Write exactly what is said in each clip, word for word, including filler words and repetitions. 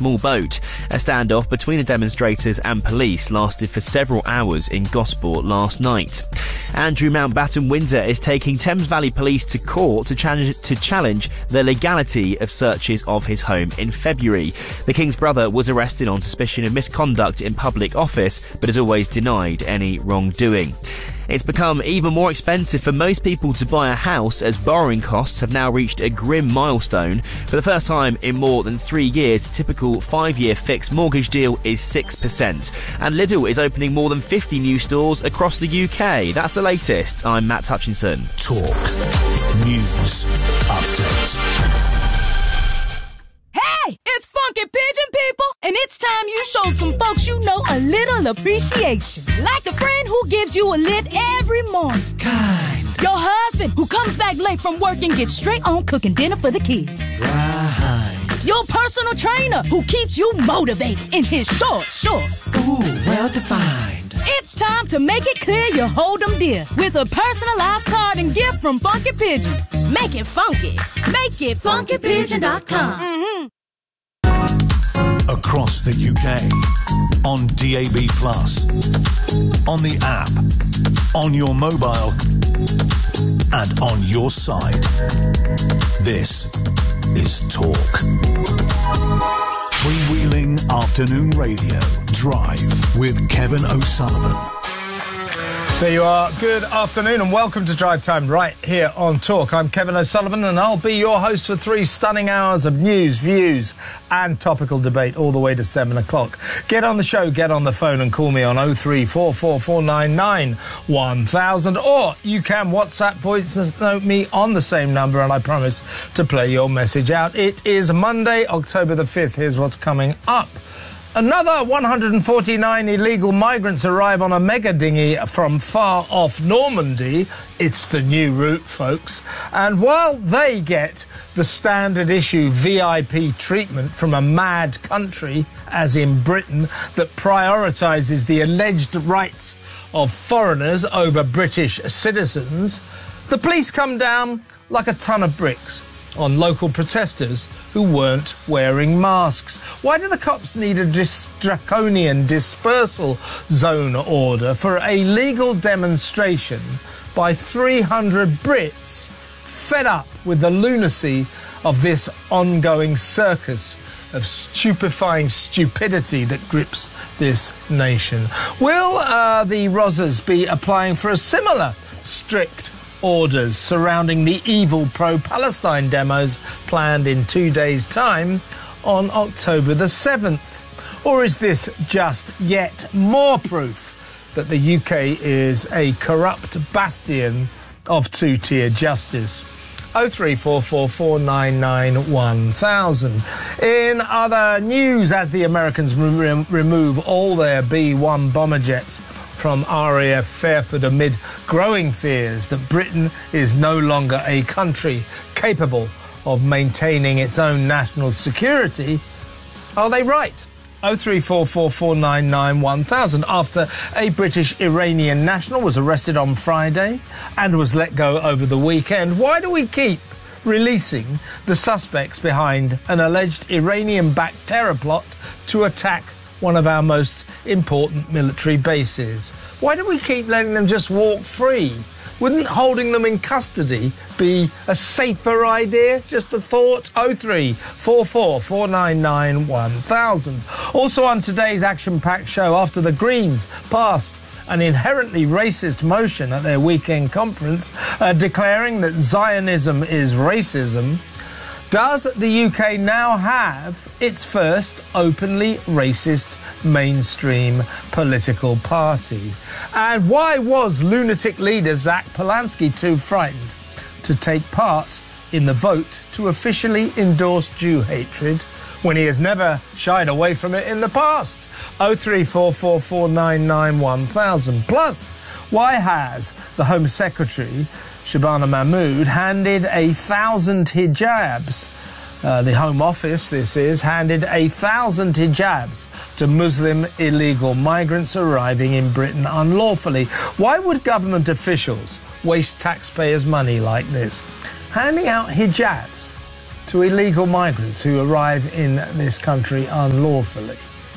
small boat. A standoff between the demonstrators and police lasted for several hours in Gosport last night. Andrew Mountbatten Windsor is taking Thames Valley Police to court to challenge, to challenge the legality of searches of his home in February. The King's brother was arrested on suspicion of misconduct in public office, but has always denied any wrongdoing. It's become even more expensive for most people to buy a house as borrowing costs have now reached a grim milestone. For the first time in more than three years, a typical five-year fixed mortgage deal is six percent. And Lidl is opening more than fifty new stores across the U K. That's the latest. I'm Matt Hutchinson. Talk News Update. Hey, it's Funky Pigeon people, and it's time you showed some folks you know a little appreciation. Like the friend who gives you a lift every morning. Kind. Your husband who comes back late from work and gets straight on cooking dinner for the kids. Right. Your personal trainer who keeps you motivated in his short shorts. Ooh, well defined. It's time to make it clear you hold them dear with a personalized card and gift from Funky Pigeon. Make it funky. Make it funky pigeon dot com. Mm-hmm. Across the U K, on D A B plus, on the app, on your mobile, and on your side. This is Talk. Freewheeling Afternoon Radio. Drive with Kevin O'Sullivan. There you are. Good afternoon and welcome to Drive Time right here on Talk. I'm Kevin O'Sullivan and I'll be your host for three stunning hours of news, views and topical debate all the way to seven o'clock. Get on the show, get on the phone and call me on oh three four four four nine nine one thousand, or you can WhatsApp voice note me on the same number and I promise to play your message out. It is Monday, October the fifth. Here's what's coming up. Another one hundred forty-nine illegal migrants arrive on a mega dinghy from far off Normandy. It's the new route, folks. And while they get the standard issue V I P treatment from a mad country, as in Britain, that prioritises the alleged rights of foreigners over British citizens, the police come down like a ton of bricks on local protesters who weren't wearing masks. Why do the cops need a dis- draconian dispersal zone order for a legal demonstration by three hundred Brits fed up with the lunacy of this ongoing circus of stupefying stupidity that grips this nation? Will uh, the Rozzers be applying for a similar strict orders surrounding the evil pro-Palestine demos planned in two days' time on October the seventh? Or is this just yet more proof that the U K is a corrupt bastion of two-tier justice? oh three four four four nine nine one thousand. In other news, as the Americans re- remove all their B one bomber jets from R A F Fairford amid growing fears that Britain is no longer a country capable of maintaining its own national security, are they right? oh three four four four nine nine one thousand. After a British Iranian national was arrested on Friday and was let go over the weekend, why do we keep releasing the suspects behind an alleged Iranian-backed terror plot to attack one of our most important military bases? Why do we keep letting them just walk free? Wouldn't holding them in custody be a safer idea? Just a thought. oh three four four four nine nine one thousand. Also on today's action-packed show, after the Greens passed an inherently racist motion at their weekend conference uh, declaring that Zionism is racism, does the U K now have its first openly racist mainstream political party? And why was lunatic leader Zach Polanski too frightened to take part in the vote to officially endorse Jew hatred when he has never shied away from it in the past? oh three four four four nine nine one thousand. Plus, why has the Home Secretary Shabana Mahmood handed a thousand hijabs, uh, the Home Office this is, handed a thousand hijabs to Muslim illegal migrants arriving in Britain unlawfully? Why would government officials waste taxpayers' money like this, handing out hijabs to illegal migrants who arrive in this country unlawfully.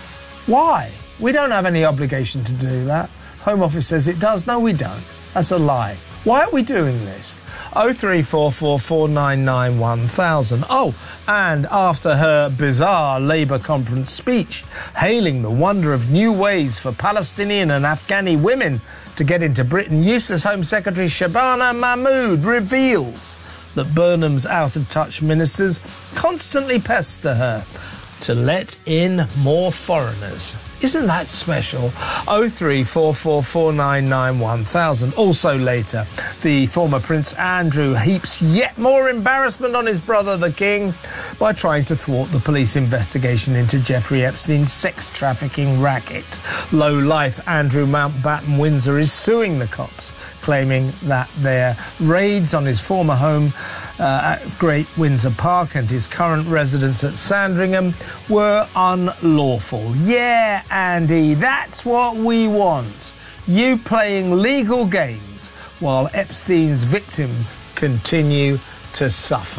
Why? We don't have any obligation to do that. Home Office says it does. No, we don't. That's a lie. Why are we doing this? oh three four four, four nine nine, one thousand. Oh, and after her bizarre Labour conference speech, hailing the wonder of new ways for Palestinian and Afghani women to get into Britain, useless Home Secretary Shabana Mahmood reveals that Burnham's out-of-touch ministers constantly pester her to let in more foreigners. Isn't that special? oh three four four, four nine nine, one thousand. Also later, the former Prince Andrew heaps yet more embarrassment on his brother, the King, by trying to thwart the police investigation into Jeffrey Epstein's sex trafficking racket. Low-life Andrew Mountbatten Windsor is suing the cops, claiming that their raids on his former home uh, at Great Windsor Park and his current residence at Sandringham were unlawful. Yeah, Andy, that's what we want. You playing legal games while Epstein's victims continue to suffer.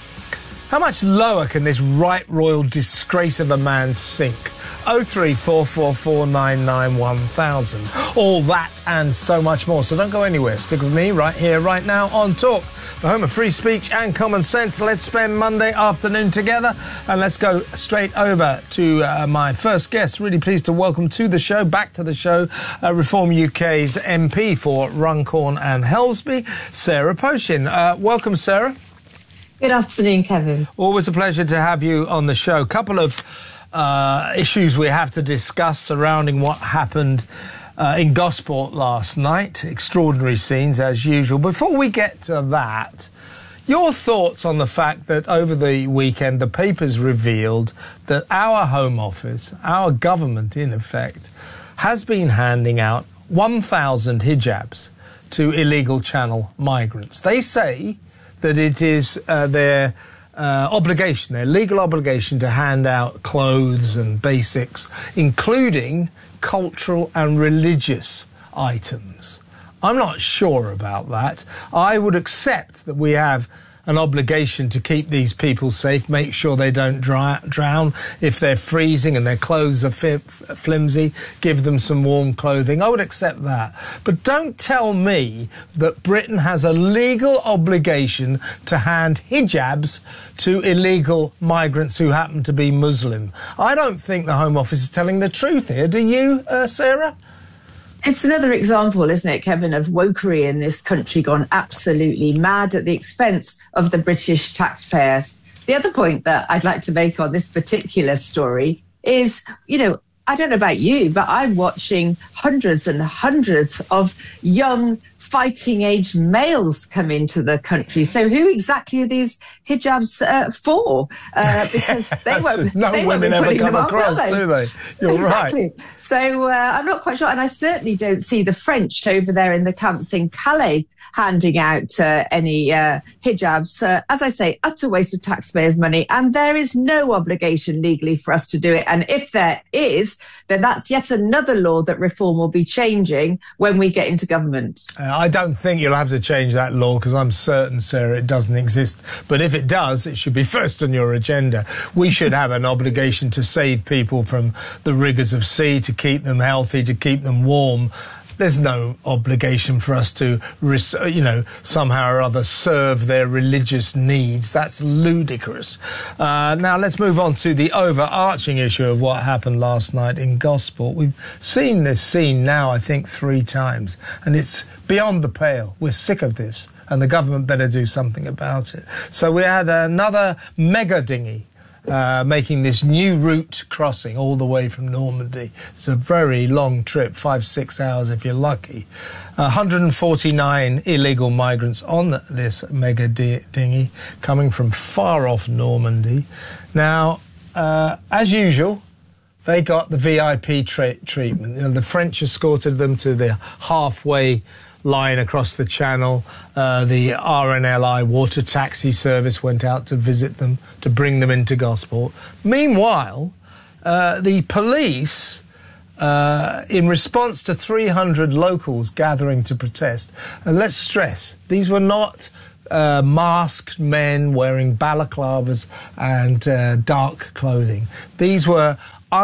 How much lower can this right royal disgrace of a man sink? oh three four four, four nine nine, one thousand. All that and so much more. So don't go anywhere. Stick with me right here, right now on Talk, the home of free speech and common sense. Let's spend Monday afternoon together, and let's go straight over to uh, my first guest. Really pleased to welcome to the show, back to the show, uh, Reform U K's M P for Runcorn and Helsby, Sarah Poshin. Uh, welcome, Sarah. Good afternoon, Kevin. Always a pleasure to have you on the show. Couple of uh, issues we have to discuss surrounding what happened uh, in Gosport last night. Extraordinary scenes, as usual. Before we get to that, your thoughts on the fact that over the weekend the papers revealed that our Home Office, our government in effect, has been handing out one thousand hijabs to illegal Channel migrants. They say that it is uh, their uh, obligation, their legal obligation, to hand out clothes and basics, including cultural and religious items. I'm not sure about that. I would accept that we have an obligation to keep these people safe, make sure they don't dry, drown. If they're freezing and their clothes are fi- flimsy, give them some warm clothing. I would accept that. But don't tell me that Britain has a legal obligation to hand hijabs to illegal migrants who happen to be Muslim. I don't think the Home Office is telling the truth here. Do you, uh, Sarah? It's another example, isn't it, Kevin, of wokery in this country gone absolutely mad at the expense of the British taxpayer. The other point that I'd like to make on this particular story is, you know, I don't know about you, but I'm watching hundreds and hundreds of young fighting age males come into the country. So who exactly are these hijabs uh, for? Uh, because they won't. No they women won't ever come on, across, they? do they? You're exactly. right. So uh, I'm not quite sure. And I certainly don't see the French over there in the camps in Calais handing out uh, any uh, hijabs. Uh, as I say, utter waste of taxpayers' money. And there is no obligation legally for us to do it. And if there is, then that's yet another law that Reform will be changing when we get into government. Uh, I don't think you'll have to change that law, because I'm certain, Sarah, it doesn't exist. But if it does, it should be first on your agenda. We should have an obligation to save people from the rigours of sea, to keep them healthy, to keep them warm. There's no obligation for us to, you know, somehow or other serve their religious needs. That's ludicrous. Uh, now, let's move on to the overarching issue of what happened last night in Gosport. We've seen this scene now, I think, three times, and it's beyond the pale. We're sick of this, and the government better do something about it. So we had another mega dinghy Uh, making this new route crossing all the way from Normandy. It's a very long trip, five, six hours if you're lucky. Uh, one hundred forty-nine illegal migrants on this mega di- dinghy coming from far off Normandy. Now, uh, as usual, they got the V I P tra- treatment. You know, the French escorted them to the halfway line across the channel. Uh, the R N L I water taxi service went out to visit them, to bring them into Gosport. Meanwhile, uh, the police, uh, in response to three hundred locals gathering to protest, and let's stress, these were not uh, masked men wearing balaclavas and uh, dark clothing. These were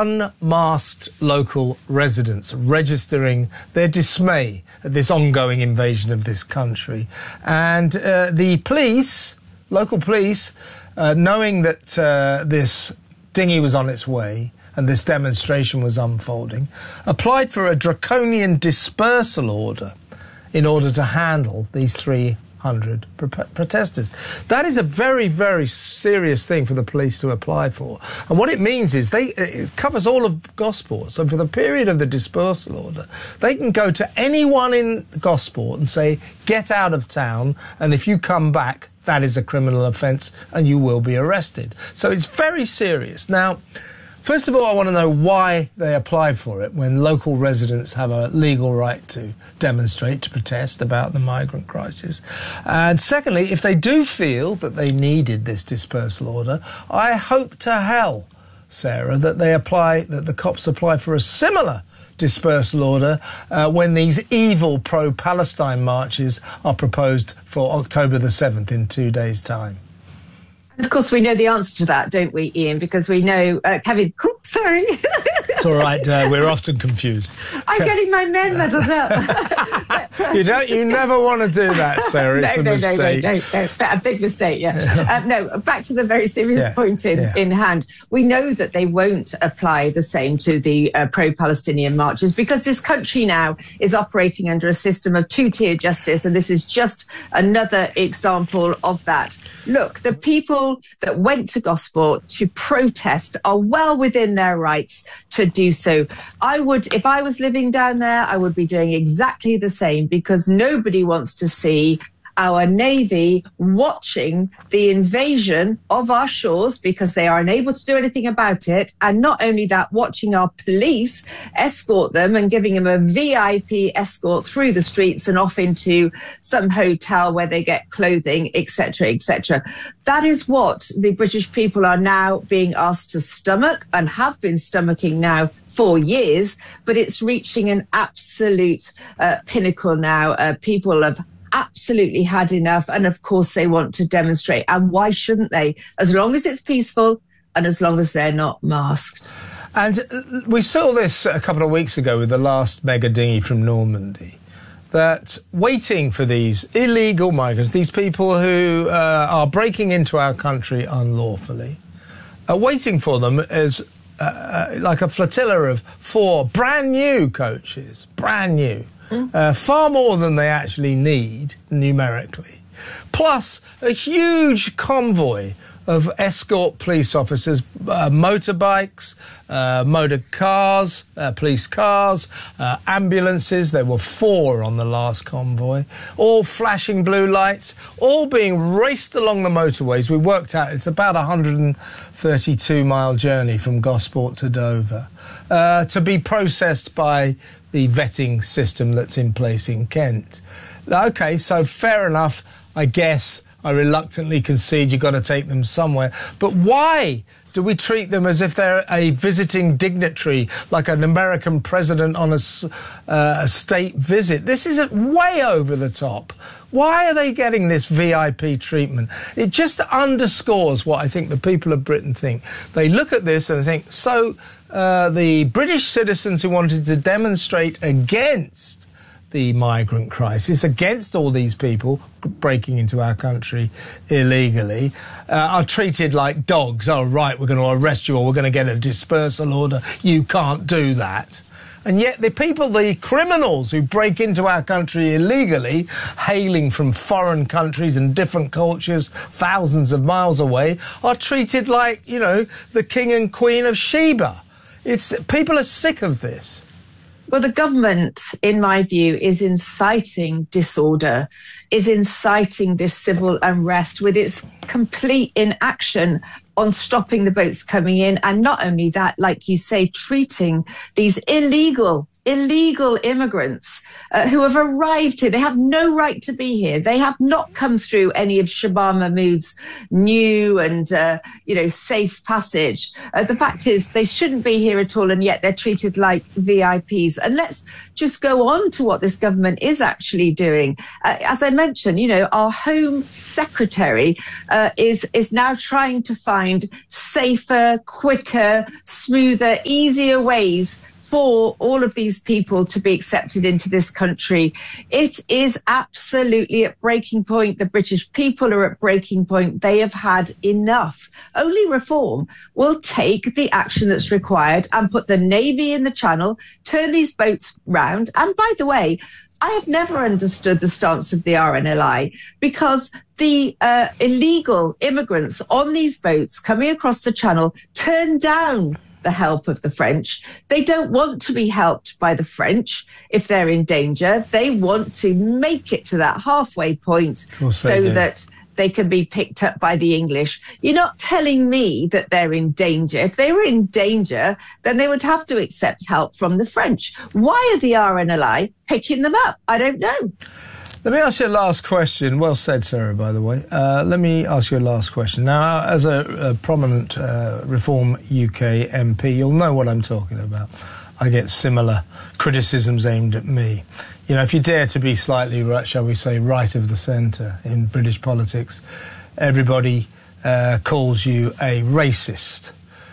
unmasked local residents registering their dismay at this ongoing invasion of this country. And uh, the police, local police, uh, knowing that uh, this dinghy was on its way and this demonstration was unfolding, applied for a draconian dispersal order in order to handle these three hundred pro- protesters. That is a very, very serious thing for the police to apply for. And what it means is they it covers all of Gosport. So for the period of the dispersal order, they can go to anyone in Gosport and say, get out of town, and if you come back, that is a criminal offence and you will be arrested. So it's very serious. Now, first of all, I want to know why they applied for it when local residents have a legal right to demonstrate, to protest about the migrant crisis. And secondly, if they do feel that they needed this dispersal order, I hope to hell, Sarah, that they apply, that the cops apply for a similar dispersal order uh, when these evil pro-Palestine marches are proposed for October the seventh in two days' time. Of course, we know the answer to that, don't we, Ian? Because we know, uh, Kevin, oh, sorry. It's all right, uh, we're often confused. I'm getting my men muddled up. but, uh, you don't, you never want to do that, Sarah. It's no, a no, mistake. No, no, no, no, a big mistake, yeah. um, no, back to the very serious yeah, point in, yeah. in hand. We know that they won't apply the same to the uh, pro-Palestinian marches because this country now is operating under a system of two-tier justice, and this is just another example of that. Look, the people that went to Gosport to protest are well within their rights to do so. I would, if I was living down there, I would be doing exactly the same because nobody wants to see our Navy watching the invasion of our shores because they are unable to do anything about it. And not only that, watching our police escort them and giving them a V I P escort through the streets and off into some hotel where they get clothing, et cetera, et cetera. That is what the British people are now being asked to stomach and have been stomaching now for years, but it's reaching an absolute uh, pinnacle now. Uh, people have absolutely had enough, and of course they want to demonstrate, and why shouldn't they, as long as it's peaceful and as long as they're not masked. And we saw this a couple of weeks ago with the last mega dinghy from Normandy, that waiting for these illegal migrants, these people who uh, are breaking into our country unlawfully, uh, waiting for them is uh, like a flotilla of four brand new coaches, brand new. Uh, far more than they actually need numerically, plus a huge convoy of escort police officers, uh, motorbikes, uh, motor cars, uh, police cars, uh, ambulances. There were four on the last convoy, all flashing blue lights, all being raced along the motorways. We worked out it's about a one hundred thirty-two mile journey from Gosport to Dover, uh, to be processed by the vetting system that's in place in Kent. OK, so fair enough, I guess. I reluctantly concede you've got to take them somewhere. But why do we treat them as if they're a visiting dignitary, like an American president on a, uh, a state visit? This is way over the top. Why are they getting this V I P treatment? It just underscores what I think the people of Britain think. They look at this and think, so uh, the British citizens who wanted to demonstrate against the migrant crisis, against all these people breaking into our country illegally, uh, are treated like dogs. Oh, right, we're going to arrest you or we're going to get a dispersal order. You can't do that. And yet the people, the criminals who break into our country illegally, hailing from foreign countries and different cultures thousands of miles away, are treated like, you know, the king and queen of Sheba. It's, people are sick of this. Well, the government, in my view, is inciting disorder, is inciting this civil unrest with its complete inaction on stopping the boats coming in. And not only that, like you say, treating these illegal illegal immigrants uh, who have arrived here. They have no right to be here. They have not come through any of Shabbar Mahmood's new and, uh, you know, safe passage. Uh, the fact is they shouldn't be here at all, and yet they're treated like V I Ps. And let's just go on to what this government is actually doing. Uh, as I mentioned, you know, our Home Secretary uh, is, is now trying to find safer, quicker, smoother, easier ways for all of these people to be accepted into this country. It is absolutely at breaking point. The British people are at breaking point. They have had enough. Only reform will take the action that's required and put the Navy in the Channel, turn these boats round. And by the way, I have never understood the stance of the R N L I, because the uh, illegal immigrants on these boats coming across the Channel turn down the help of the French. They don't want to be helped by the French if they're in danger. They want to make it to that halfway point so that they can be picked up by the English. You're not telling me that they're in danger. If they were in danger, then they would have to accept help from the French. Why are the R N L I picking them up? I don't know. Let me ask you a last question. Well said, Sarah, by the way. Uh, let me ask you a last question. Now, as a, a prominent uh, Reform U K M P, you'll know what I'm talking about. I get similar criticisms aimed at me. You know, if you dare to be slightly, shall we say, right of the centre in British politics, everybody uh, calls you a racist.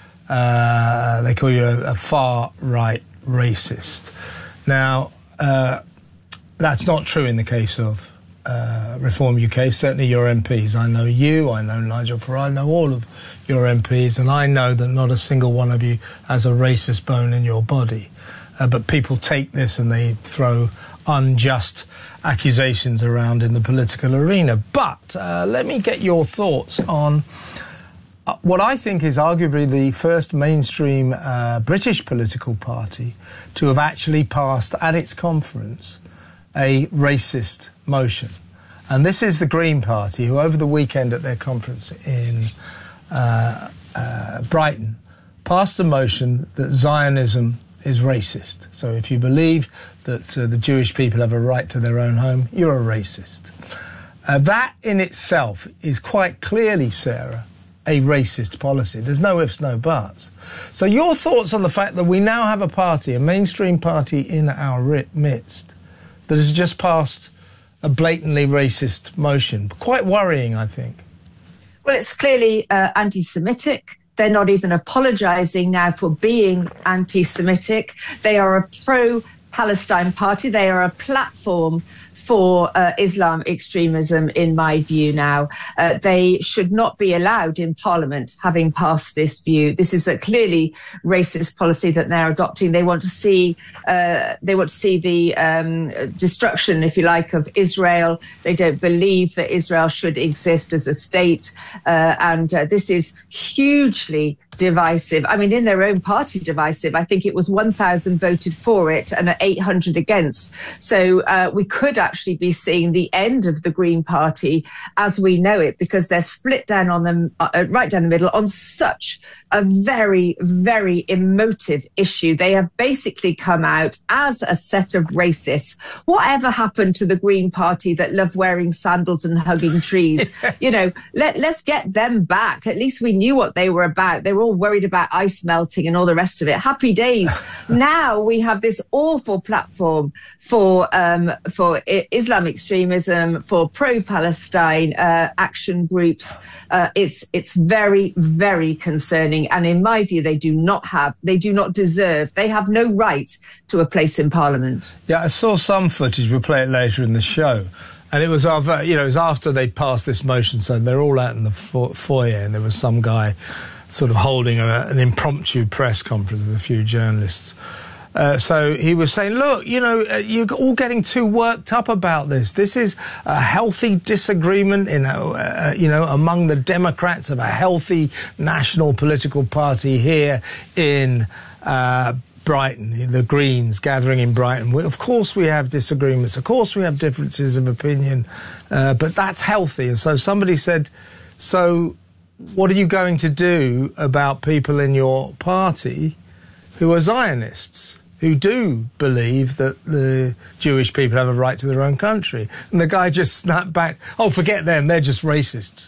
Uh, they call you a, a far-right racist. Now, uh, that's not true in the case of uh, Reform U K, certainly your M Ps. I know you, I know Nigel Farage, I know all of your M Ps, and I know that not a single one of you has a racist bone in your body. Uh, but people take this and they throw unjust accusations around in the political arena. But uh, let me get your thoughts on uh, what I think is arguably the first mainstream uh, British political party to have actually passed at its conference a racist motion. And this is the Green Party, who over the weekend at their conference in uh, uh, Brighton passed a motion that Zionism is racist. So if you believe that uh, the Jewish people have a right to their own home, you're a racist. Uh, that in itself is quite clearly, Sarah, a racist policy. There's no ifs, no buts. So your thoughts on the fact that we now have a party, a mainstream party in our midst, that has just passed a blatantly racist motion. Quite worrying, I think. Well, it's clearly uh, anti-Semitic. They're not even apologising now for being anti-Semitic. They are a pro-Palestine party. They are a platform for uh, Islam extremism, in my view now. Uh, they should not be allowed in Parliament, having passed this view. This is a clearly racist policy that they're adopting. They want to see uh, they want to see the um, destruction, if you like, of Israel. They don't believe that Israel should exist as a state. Uh, and uh, this is hugely divisive. I mean, in their own party divisive. I think it was one thousand voted for it and eight hundred against. So uh, we could actually be seeing the end of the Green Party as we know it, because they're split down on them, uh, right down the middle on such a very, very emotive issue. They have basically come out as a set of racists. Whatever happened to the Green Party that loved wearing sandals and hugging trees? You know, let, let's get them back. At least we knew what they were about. They were all worried about ice melting and all the rest of it. Happy days. Now we have this awful platform for um, for Islam extremism, for pro-Palestine uh, action groups. Uh, it's it's very, very concerning. And in my view, they do not have, they do not deserve, they have no right to a place in Parliament. Yeah, I saw some footage. We'll play it later in the show. And it was, after, you know, it was after they passed this motion, so they're all out in the foyer, and there was some guy sort of holding a, an impromptu press conference with a few journalists. Uh, so he was saying, look, you know, uh, you're all getting too worked up about this. This is a healthy disagreement, in, uh, you know, among the Democrats of a healthy national political party here in uh, Brighton, the Greens gathering in Brighton. We, of course we have disagreements. Of course we have differences of opinion, uh, but that's healthy. And so somebody said, so what are you going to do about people in your party who are Zionists, who do believe that the Jewish people have a right to their own country. And the guy just snapped back, oh, forget them, they're just racists.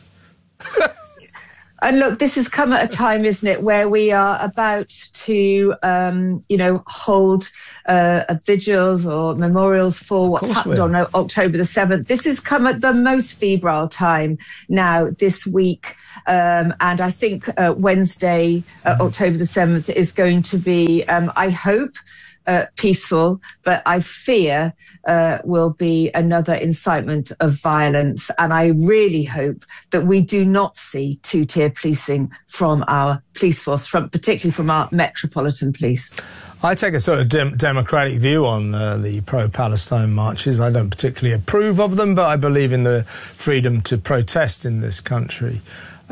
And look, this has come at a time, isn't it, where we are about to, um, you know, hold uh, vigils or memorials for what's happened on October the seventh. This has come at the most febrile time now this week. Um, and I think uh, Wednesday, uh, mm-hmm. October the seventh, is going to be, um, I hope, Uh, peaceful, but I fear uh, will be another incitement of violence. And I really hope that we do not see two-tier policing from our police force, from particularly from our Metropolitan Police. I take a sort of dem- democratic view on uh, the pro-Palestine marches. I don't particularly approve of them, but I believe in the freedom to protest in this country. Uh,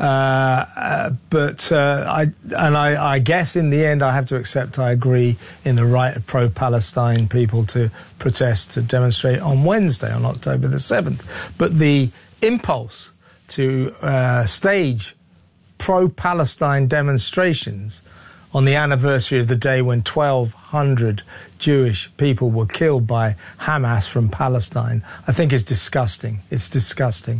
uh, but uh, I and I, I guess in the end I have to accept I agree in the right of pro-Palestine people to protest, to demonstrate on Wednesday, on October the seventh. But the impulse to uh, stage pro-Palestine demonstrations on the anniversary of the day when twelve hundred Jewish people were killed by Hamas from Palestine, I think is disgusting. It's disgusting.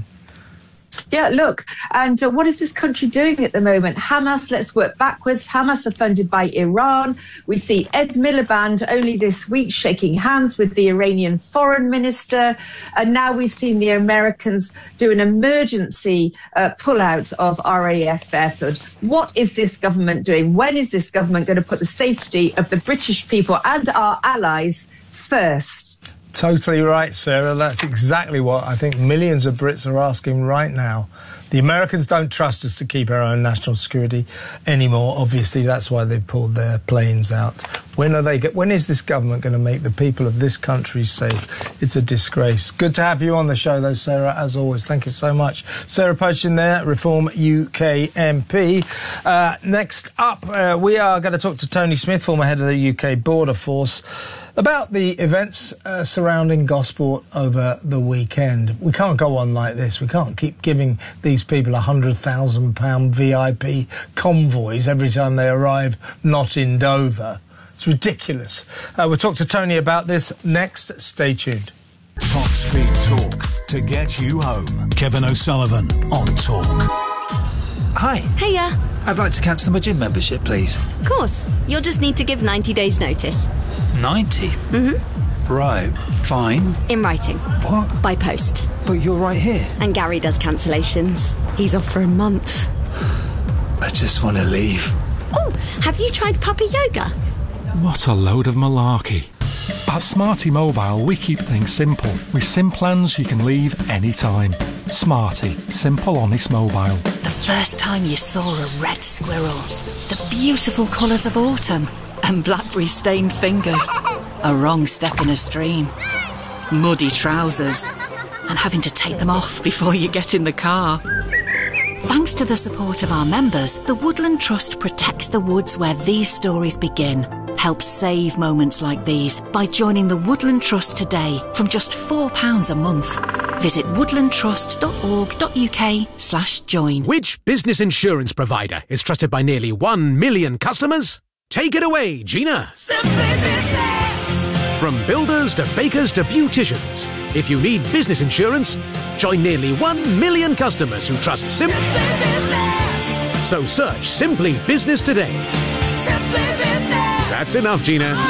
Yeah, look, and uh, what is this country doing at the moment? Hamas, let's work backwards. Hamas are funded by Iran. We see Ed Miliband only this week shaking hands with the Iranian foreign minister. And now we've seen the Americans do an emergency uh, pullout of R A F Fairfield. What is this government doing? When is this government going to put the safety of the British people and our allies first? Totally right, Sarah. That's exactly what I think millions of Brits are asking right now. The Americans don't trust us to keep our own national security anymore. Obviously, that's why they've pulled their planes out. When are they? When is this government going to make the people of this country safe? It's a disgrace. Good to have you on the show, though, Sarah, as always. Thank you so much. Sarah Pochin there, Reform U K M P. Uh, next up, uh, we are going to talk to Tony Smith, former head of the U K Border Force, about the events uh, surrounding Gosport over the weekend. We can't go on like this. We can't keep giving these people one hundred thousand pounds V I P convoys every time they arrive not in Dover. It's ridiculous. Uh, we'll talk to Tony about this next. Stay tuned. Top speed talk to get you home. Kevin O'Sullivan on Talk. Hi. Hiya. I'd like to cancel my gym membership, please. Of course. You'll just need to give ninety days notice. ninety? Mm-hmm. Right, fine. In writing. What? By post. But you're right here. And Gary does cancellations. He's off for a month. I just want to leave. Oh, have you tried puppy yoga? What a load of malarkey. At Smarty Mobile, we keep things simple. With SIM plans you can leave anytime. Smarty, simple, honest mobile. The first time you saw a red squirrel, the beautiful colours of autumn, and blackberry-stained fingers. A wrong step in a stream, muddy trousers, and having to take them off before you get in the car. Thanks to the support of our members, the Woodland Trust protects the woods where these stories begin. Help save moments like these by joining the Woodland Trust today from just four pounds a month. Visit woodlandtrust.org.uk slash join. Which business insurance provider is trusted by nearly one million customers? Take it away, Gina. Simply Business. From builders to bakers to beauticians, if you need business insurance, join nearly one million customers who trust Sim- Simply Business. So search Simply Business today. Simply Business. That's enough, Gina. Oh,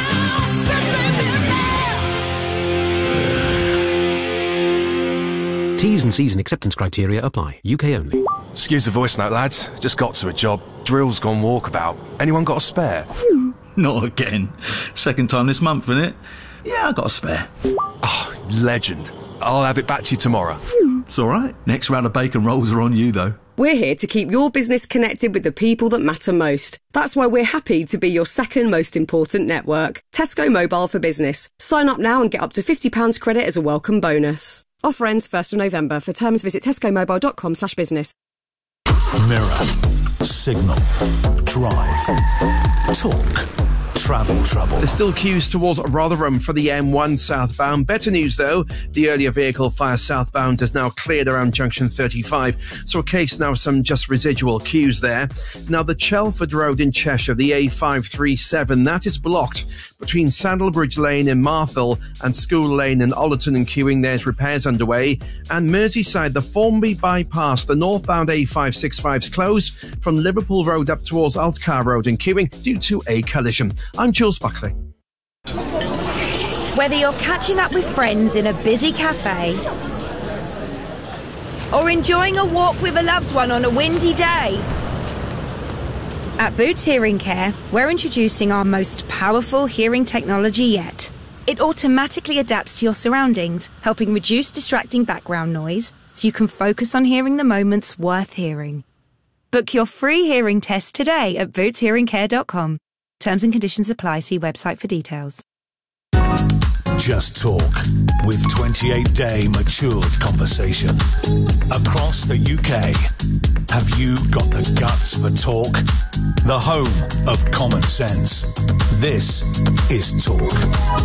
Simply Business. T's and C's and acceptance criteria apply. U K only. Excuse the voice note, lads. Just got to a job. Drill's gone walkabout. Anyone got a spare? Not again. Second time this month, innit? Yeah, I got a spare. Oh, legend. I'll have it back to you tomorrow. It's all right. Next round of bacon rolls are on you, though. We're here to keep your business connected with the people that matter most. That's why we're happy to be your second most important network. Tesco Mobile for Business. Sign up now and get up to fifty pounds credit as a welcome bonus. Offer ends first of November. For terms, visit tescomobile.com slash business. Mirror, Signal, Drive, Talk. travel trouble. There's still queues towards Rotherham for the M one southbound. Better news though, the earlier vehicle fire southbound has now cleared around junction thirty-five, so a case now some just residual queues there. Now the Chelford Road in Cheshire, the A five three seven, that is blocked between Sandalbridge Lane in Marthall and School Lane in Ollerton and queuing. There's repairs underway. And Merseyside, the Formby bypass, the northbound A five sixty-five's closed from Liverpool Road up towards Altcar Road and queuing due to a collision. I'm Jules Buckley. Whether you're catching up with friends in a busy cafe or enjoying a walk with a loved one on a windy day, at Boots Hearing Care, we're introducing our most powerful hearing technology yet. It automatically adapts to your surroundings, helping reduce distracting background noise so you can focus on hearing the moments worth hearing. Book your free hearing test today at boots hearing care dot com. Terms and conditions apply. See website for details. Just Talk with twenty-eight day matured conversation. Across the U K, have you got the guts for talk? The home of common sense. This is Talk.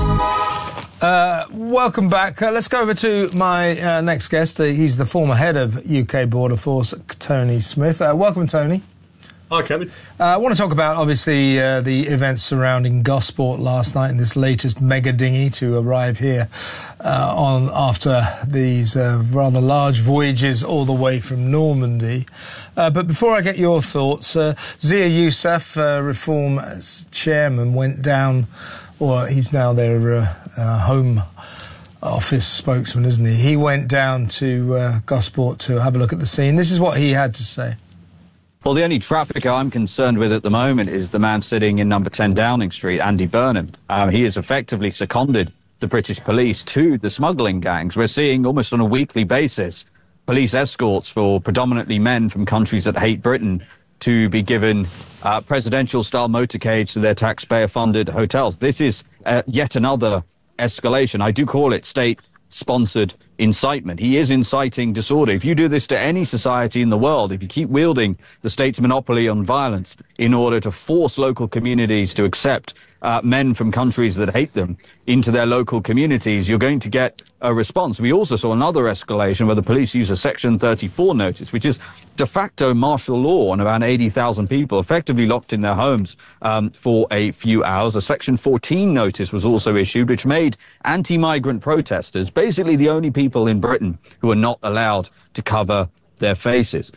Uh, welcome back. Uh, let's go over to my uh, next guest. Uh, he's the former head of U K Border Force, Tony Smith. Uh, welcome, Tony. Hi, Kevin. Uh, I want to talk about, obviously, uh, the events surrounding Gosport last night and this latest mega dinghy to arrive here uh, on after these uh, rather large voyages all the way from Normandy. Uh, but before I get your thoughts, uh, Zia Youssef, uh, Reform chairman, went down, or he's now their uh, uh, Home Office spokesman, isn't he? He went down to uh, Gosport to have a look at the scene. This is what he had to say. Well, the only traffic I'm concerned with at the moment is the man sitting in number ten Downing Street, Andy Burnham. Um, he has effectively seconded the British police to the smuggling gangs. We're seeing almost on a weekly basis police escorts for predominantly men from countries that hate Britain to be given uh, presidential-style motorcades to their taxpayer-funded hotels. This is uh, yet another escalation. I do call it state-sponsored incitement. He is inciting disorder. If you do this to any society in the world, if you keep wielding the state's monopoly on violence in order to force local communities to accept uh, men from countries that hate them into their local communities, you're going to get a response. We also saw another escalation where the police use a Section thirty-four notice, which is de facto martial law on around eighty thousand people effectively locked in their homes um, for a few hours. A Section fourteen notice was also issued, which made anti-migrant protesters basically the only people in Britain who are not allowed to cover their faces.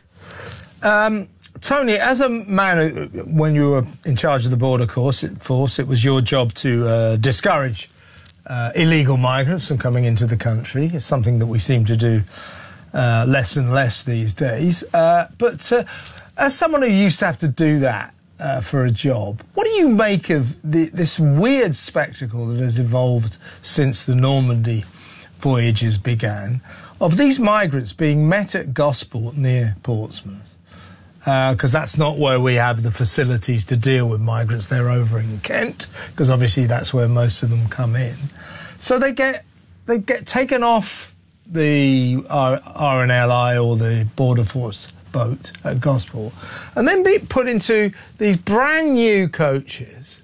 Um, Tony, as a man, who, when you were in charge of the border force, it was your job to uh, discourage uh, illegal migrants from coming into the country. It's something that we seem to do uh, less and less these days. Uh, but uh, as someone who used to have to do that uh, for a job, what do you make of the, this weird spectacle that has evolved since the Normandy voyages began, of these migrants being met at Gosport near Portsmouth? Because uh, that's not where we have the facilities to deal with migrants. They're over in Kent, because obviously that's where most of them come in. So they get they get taken off the R N L I or the Border Force boat at Gosport, and then be put into these brand new coaches,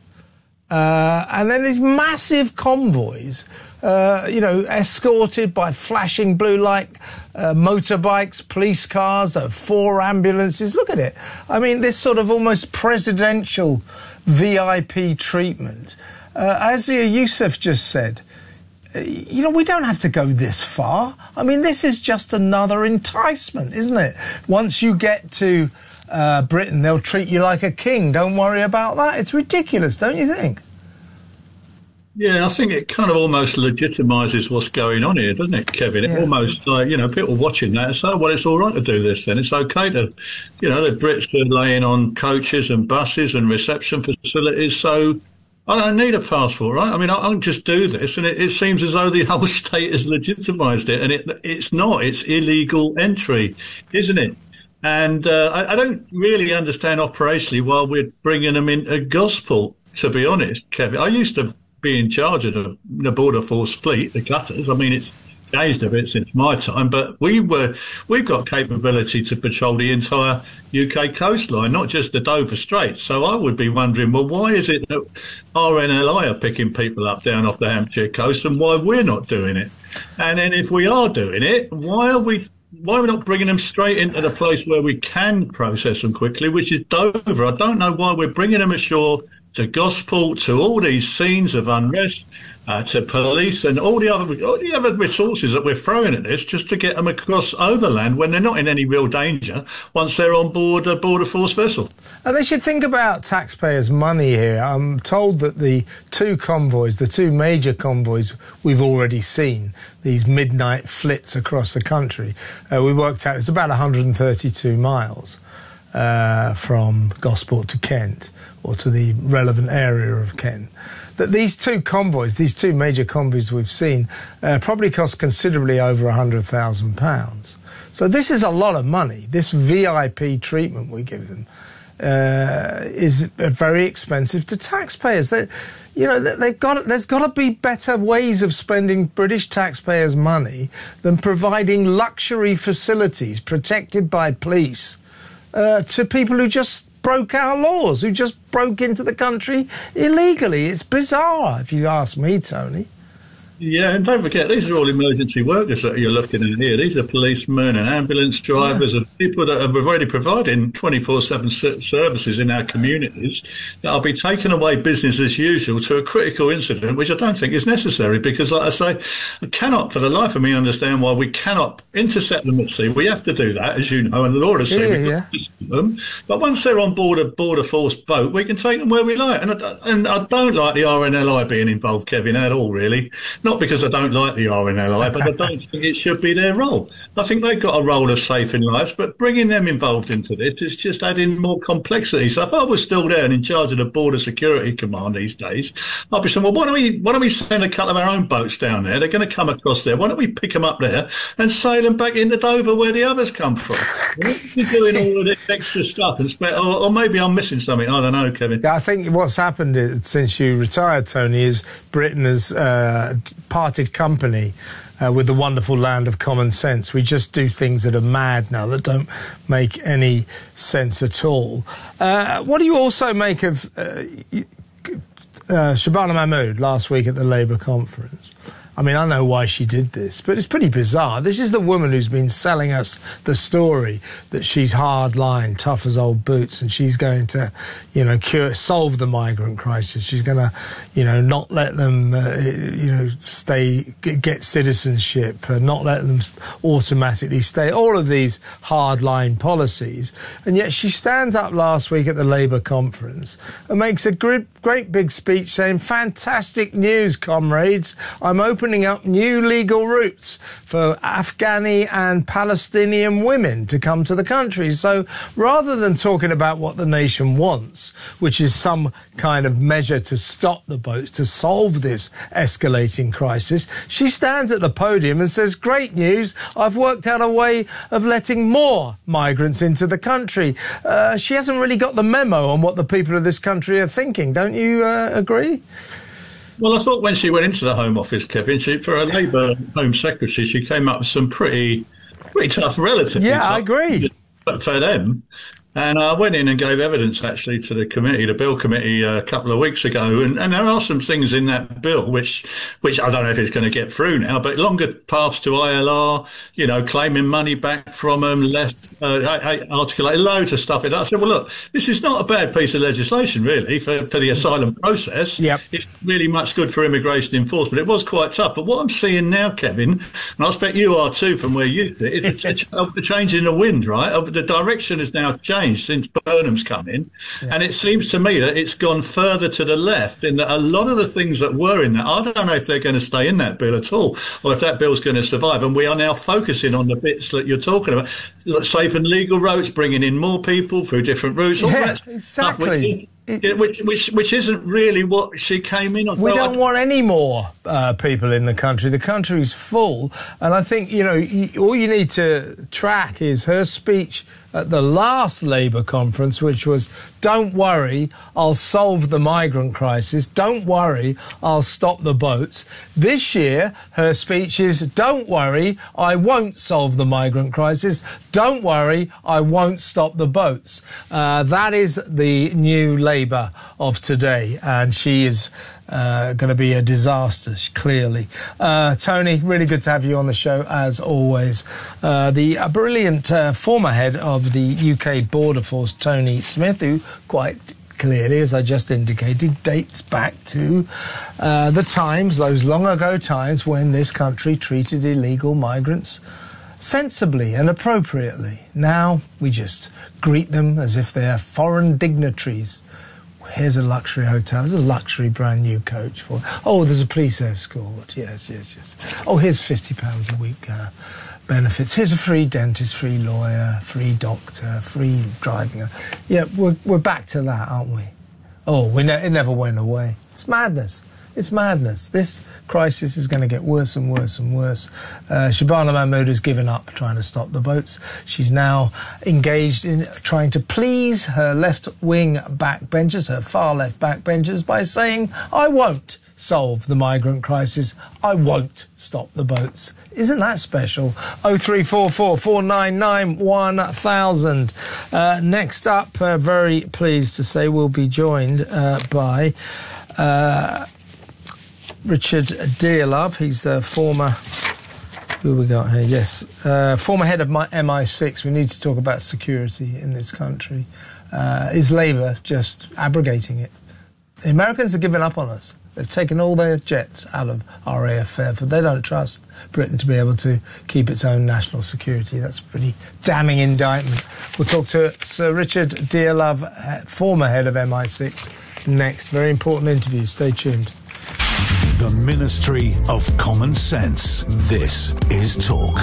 uh, and then these massive convoys. Uh, you know, escorted by flashing blue light uh, motorbikes, police cars, uh, four ambulances. Look at it. I mean, this sort of almost presidential V I P treatment. Uh, as Zia Youssef just said, uh, you know, we don't have to go this far. I mean, this is just another enticement, isn't it? Once you get to uh, Britain, they'll treat you like a king. Don't worry about that. It's ridiculous, don't you think? Yeah, I think it kind of almost legitimises what's going on here, doesn't it, Kevin? It yeah. almost, like, you know, people watching that and say, well, it's all right to do this then. It's okay to, you know, the Brits are laying on coaches and buses and reception facilities, so I don't need a passport, right? I mean, I, I can just do this, and it, it seems as though the whole state has legitimised it, and it, it's not. It's illegal entry, isn't it? And uh, I, I don't really understand operationally why we're bringing them into Gosport, to be honest, Kevin. I used to be in charge of the, the Border Force fleet, the cutters. I mean, it's changed a bit since my time, but we were, we've got capability to patrol the entire U K coastline, not just the Dover Straits. So I would be wondering, well, why is it that R N L I are picking people up down off the Hampshire coast and why we're not doing it? And then if we are doing it, why are we why are we not bringing them straight into the place where we can process them quickly, which is Dover? I don't know why we're bringing them ashore to Gosport, to all these scenes of unrest, uh, to police and all the other all the other resources that we're throwing at this just to get them across overland when they're not in any real danger once they're on board a border force vessel. And they should think about taxpayers' money here. I'm told that the two convoys, the two major convoys we've already seen, these midnight flits across the country, uh, we worked out it's about one hundred thirty-two miles uh, from Gosport to Kent, or to the relevant area of Kent. That these two convoys, these two major convoys we've seen, uh, probably cost considerably over one hundred thousand pounds. So this is a lot of money. This V I P treatment we give them uh, is very expensive to taxpayers. They, you know, they've got. There's got to be better ways of spending British taxpayers' money than providing luxury facilities protected by police uh, to people who just broke our laws, who just broke into the country illegally. It's bizarre, if you ask me, Tony. Yeah, and don't forget, these are all emergency workers that you're looking at here. These are policemen and ambulance drivers yeah. and people that are already providing twenty-four seven services in our communities that will be taking away business as usual to a critical incident, which I don't think is necessary because, like I say, I cannot for the life of me understand why we cannot intercept them at sea. We have to do that, as you know, and Laura has said yeah, we yeah. them. But once they're on board a border force boat, we can take them where we like. And I, and I don't like the R N L I being involved, Kevin, at all, really. Not because I don't like the R N L I, but I don't think it should be their role. I think they've got a role of saving lives, but bringing them involved into this is just adding more complexity. So if I was still there and in charge of the Border Security Command these days, I'd be saying, well, why don't we, why don't we send a couple of our own boats down there? They're going to come across there. Why don't we pick them up there and sail them back into Dover where the others come from? We're doing all of this extra stuff, and spe- or, or maybe I'm missing something. I don't know, Kevin. Yeah, I think what's happened is, since you retired, Tony, is Britain has uh, parted company uh, with the wonderful land of common sense. We just do things that are mad now, that don't make any sense at all. Uh, what do you also make of uh, uh, Shabana Mahmood last week at the Labour conference? I mean, I know why she did this, but it's pretty bizarre. This is the woman who's been selling us the story that she's hard-line, tough as old boots, and she's going to, you know, cure, solve the migrant crisis. She's going to, you know, not let them, uh, you know, stay, get citizenship, uh, not let them automatically stay, all of these hard-line policies. And yet she stands up last week at the Labour conference and makes a great, great big speech saying, fantastic news, comrades. I'm open up new legal routes for Afghani and Palestinian women to come to the country. So rather than talking about what the nation wants, which is some kind of measure to stop the boats, to solve this escalating crisis, she stands at the podium and says, great news, I've worked out a way of letting more migrants into the country. Uh, she hasn't really got the memo on what the people of this country are thinking. Don't you uh, agree? Well, I thought when she went into the Home Office, Kevin, she, for a Labour Home Secretary, she came up with some pretty pretty tough relatives. Yeah, I agree. For them. And I went in and gave evidence, actually, to the committee, the Bill Committee, uh, a couple of weeks ago. And, and there are some things in that bill which which I don't know if it's going to get through now, but longer paths to I L R, you know, claiming money back from them, less uh, articulate, loads of stuff. And I said, well, look, this is not a bad piece of legislation, really, for, for the asylum process. Yep. It's really much good for immigration enforcement. It was quite tough. But what I'm seeing now, Kevin, and I expect you are too from where you sit, it's a, a change in the wind, right? The direction has now changed since Burnham's come in, yeah. And it seems to me that it's gone further to the left in that a lot of the things that were in that, I don't know if they're going to stay in that bill at all, or if that bill's going to survive. And we are now focusing on the bits that you're talking about, like safe and legal routes, bringing in more people through different routes. All yeah, that exactly. Stuff, which, which, which, which isn't really what she came in on. We well, don't I, want any more uh, people in the country. The country's full. And I think, you know, you, all you need to track is her speech at the last Labour conference, which was, don't worry, I'll solve the migrant crisis. Don't worry, I'll stop the boats. This year, her speech is, don't worry, I won't solve the migrant crisis. Don't worry, I won't stop the boats. Uh, that is the new Labour of today, and she is Uh, going to be a disaster, clearly. Uh, Tony, really good to have you on the show, as always. Uh, the uh, brilliant uh, former head of the U K Border Force, Tony Smith, who quite clearly, as I just indicated, dates back to uh, the times, those long ago times, when this country treated illegal migrants sensibly and appropriately. Now we just greet them as if they're foreign dignitaries. Here's a luxury hotel. There's a luxury brand new coach for. Oh, there's a police escort. Yes, yes, yes. Oh, here's fifty pounds a week uh, benefits. Here's a free dentist, free lawyer, free doctor, free driving. Yeah, we're we're back to that, aren't we? Oh, we ne- it never went away. It's madness. It's madness. This crisis is going to get worse and worse and worse. Uh, Shabana Mahmood has given up trying to stop the boats. She's now engaged in trying to please her left-wing backbenchers, her far-left backbenchers, by saying, I won't solve the migrant crisis. I won't stop the boats. Isn't that special? oh three four four, four nine nine, one thousand. Uh, next up, uh, very pleased to say we'll be joined uh, by... Uh, Richard Dearlove. He's a former... Who we got here? Yes. Uh, former head of my M I six. We need to talk about security in this country. Uh, is Labour just abrogating it? The Americans have given up on us. They've taken all their jets out of R A F Fairford. They don't trust Britain to be able to keep its own national security. That's a pretty damning indictment. We'll talk to Sir Richard Dearlove, uh, former head of M I six, next. Very important interview. Stay tuned. The Ministry of Common Sense. This is Talk.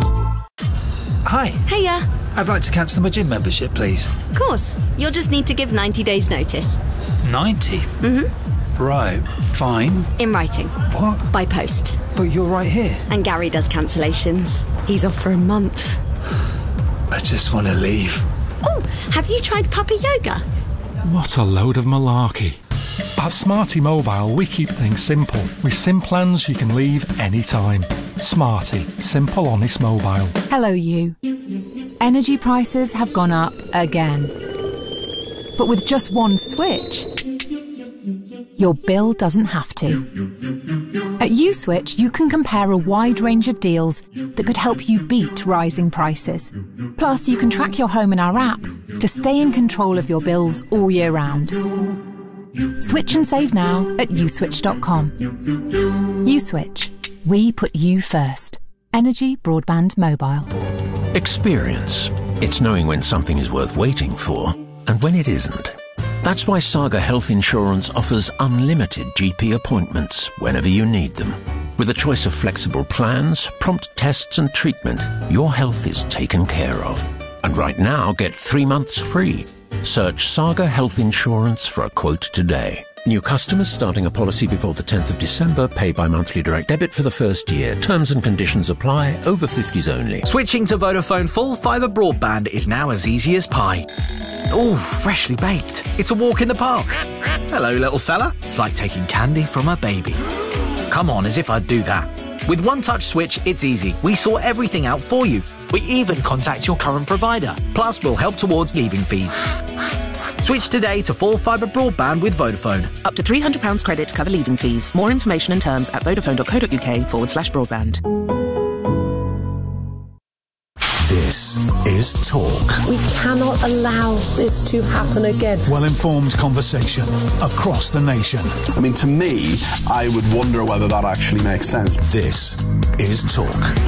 Hi. Hiya. I'd like to cancel my gym membership, please. Of course. You'll just need to give ninety days notice. ninety? Mm-hmm. Right. Fine. In writing. What? By post. But you're right here. And Gary does cancellations. He's off for a month. I just want to leave. Oh, have you tried puppy yoga? What a load of malarkey. At Smarty Mobile, we keep things simple. With SIM plans you can leave anytime. Smarty. Simple, honest mobile. Hello, you. Energy prices have gone up again. But with just one switch, your bill doesn't have to. At USwitch, you can compare a wide range of deals that could help you beat rising prices. Plus, you can track your home in our app to stay in control of your bills all year round. Switch and save now at uswitch dot com. USwitch. We put you first. Energy Broadband Mobile. Experience. It's knowing when something is worth waiting for and when it isn't. That's why Saga Health Insurance offers unlimited G P appointments whenever you need them. With a choice of flexible plans, prompt tests and treatment, your health is taken care of. And right now, get three months free. Search Saga Health Insurance for a quote today. New customers starting a policy before the tenth of December pay by monthly direct debit for the first year. Terms and conditions apply. Over fifties only. Switching to Vodafone full fibre broadband is now as easy as pie. Ooh, freshly baked. It's a walk in the park. Hello, little fella. It's like taking candy from a baby. Come on, as if I'd do that. With One Touch Switch, it's easy. We sort everything out for you. We even contact your current provider. Plus, we'll help towards leaving fees. Switch today to full fibre broadband with Vodafone. Up to three hundred pounds credit to cover leaving fees. More information and terms at vodafone.co.uk forward slash broadband. This is Talk. We cannot allow this to happen again. Well-informed conversation across the nation. I mean, to me, I would wonder whether that actually makes sense. This is Talk.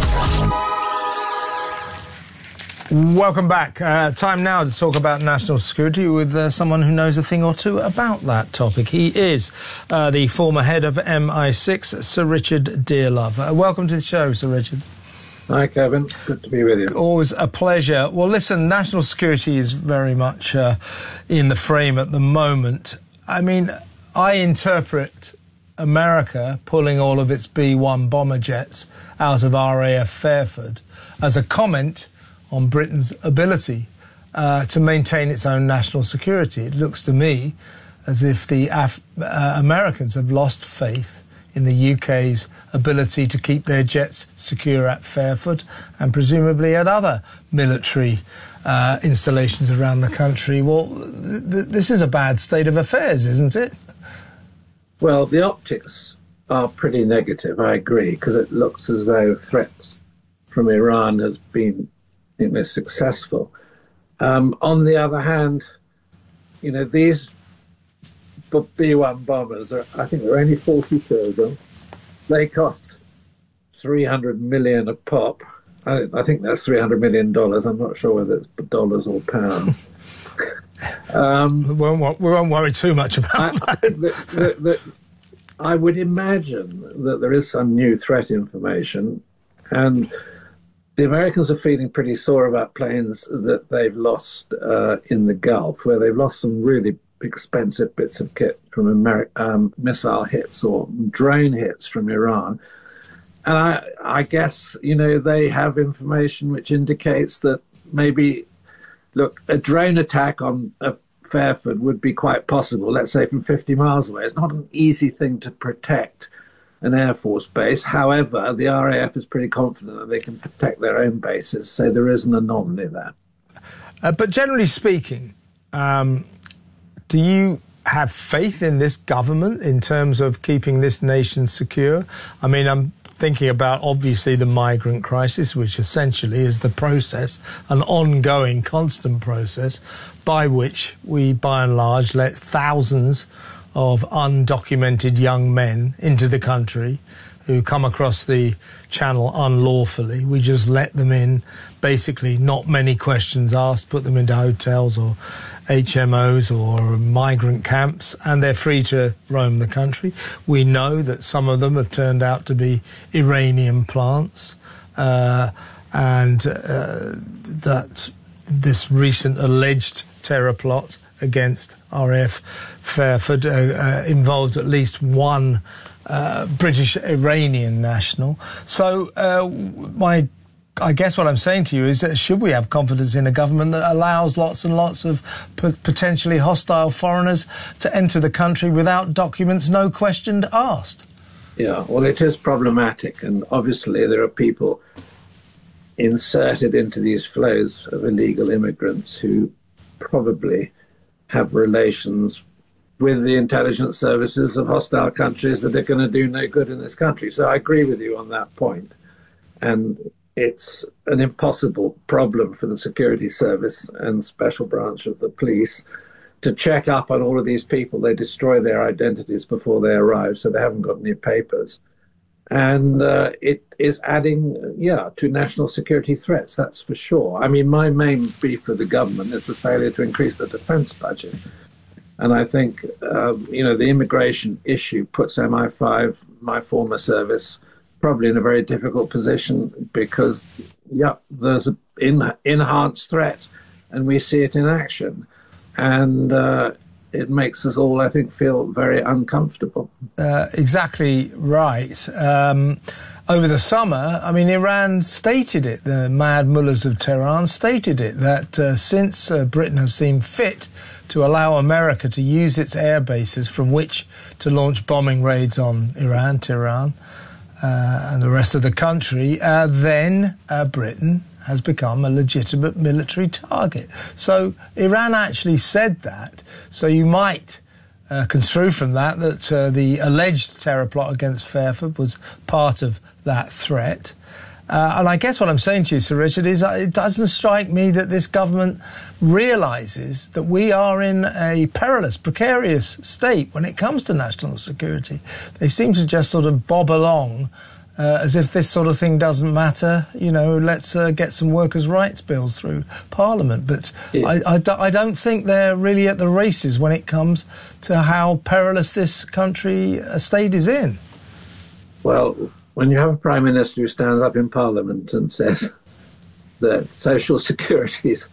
Welcome back. Uh, time now to talk about national security with uh, someone who knows a thing or two about that topic. He is uh, the former head of M I six, Sir Richard Dearlove. Uh, welcome to the show, Sir Richard. Hi, Kevin. Good to be with you. Always a pleasure. Well, listen, national security is very much uh, in the frame at the moment. I mean, I interpret America pulling all of its B one bomber jets out of R A F Fairford as a comment on Britain's ability uh, to maintain its own national security. It looks to me as if the Af- uh, Americans have lost faith in the U K's ability to keep their jets secure at Fairford and presumably at other military uh, installations around the country. Well, th- th- this is a bad state of affairs, isn't it? Well, the optics are pretty negative, I agree, because it looks as though threats from Iran has been, you know, successful. Um, on the other hand, you know, these B one bombers, are, I think there are only forty-two of them. They cost three hundred million a pop. I, I think that's three hundred million dollars. I'm not sure whether it's dollars or pounds. um, we, won't, we won't worry too much about I, that. I, the, the, the, I would imagine that there is some new threat information, and the Americans are feeling pretty sore about planes that they've lost uh, in the Gulf, where they've lost some really expensive bits of kit from Ameri- um, missile hits or drone hits from Iran. And I, I guess, you know, they have information which indicates that maybe, look, a drone attack on a Fairford would be quite possible, let's say from fifty miles away. It's not an easy thing to protect an Air Force base. However, the R A F is pretty confident that they can protect their own bases, so there is an anomaly there. Uh, but generally speaking, um, do you have faith in this government in terms of keeping this nation secure? I mean, I'm thinking about, obviously, the migrant crisis, which essentially is the process, an ongoing, constant process, by which we, by and large, let thousands of undocumented young men into the country who come across the channel unlawfully. We just let them in, basically, not many questions asked, put them into hotels or H M Os or migrant camps, and they're free to roam the country. We know that some of them have turned out to be Iranian plants, uh, and uh, that this recent alleged terror plot against R A F Fairford uh, uh, involved at least one uh, British Iranian national. So uh, my I guess what I'm saying to you is that should we have confidence in a government that allows lots and lots of p- potentially hostile foreigners to enter the country without documents, no question asked? Yeah, well, it is problematic, and obviously there are people inserted into these flows of illegal immigrants who probably have relations with the intelligence services of hostile countries that are going to do no good in this country. So I agree with you on that point. And it's an impossible problem for the security service and special branch of the police to check up on all of these people. They destroy their identities before they arrive, so they haven't got any papers. And uh, it is adding, yeah, to national security threats, that's for sure. I mean, my main beef with the government is the failure to increase the defence budget. And I think, um, you know, the immigration issue puts M I five, my former service, probably in a very difficult position because, yeah, there's an in, enhanced threat and we see it in action. And uh, it makes us all, I think, feel very uncomfortable. Uh, exactly right. Um, over the summer, I mean, Iran stated it, the mad mullahs of Tehran stated it, that uh, since uh, Britain has seen fit to allow America to use its air bases from which to launch bombing raids on Iran, Tehran, Uh, and the rest of the country, uh, then uh, Britain has become a legitimate military target. So Iran actually said that. So you might uh, construe from that that uh, the alleged terror plot against Fairford was part of that threat. Uh, and I guess what I'm saying to you, Sir Richard, is uh, it doesn't strike me that this government realises that we are in a perilous, precarious state when it comes to national security. They seem to just sort of bob along uh, as if this sort of thing doesn't matter. You know, let's uh, get some workers' rights bills through Parliament. But Yeah. I, I, do, I don't think they're really at the races when it comes to how perilous this country uh, state is in. Well, when you have a Prime Minister who stands up in Parliament and says that social security is